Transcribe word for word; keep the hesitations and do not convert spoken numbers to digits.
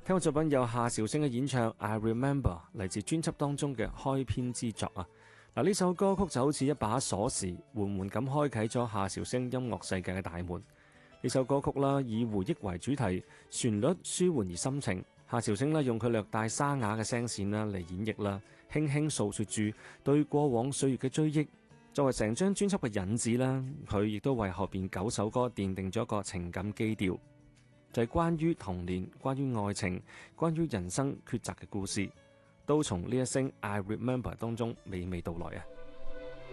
聽過作品有夏韶聲嘅演唱《I Remember》，嚟自專輯當中嘅開篇之作啊！嗱，呢首歌曲就好似一把鎖匙，緩緩咁開啟咗夏韶聲音樂世界嘅大門。呢首歌曲啦，以回憶為主題，旋律舒緩而深情。夏韶聲啦，用佢略帶沙啞嘅聲線啦嚟演繹啦，輕輕訴說住對過往歲月嘅追憶。作為成張專輯嘅引子啦，佢亦都為後邊九首歌奠定咗一個情感基調，就係關於童年、關於愛情、關於人生抉擇嘅故事，都從呢一聲 I Remember 當中娓娓道來啊！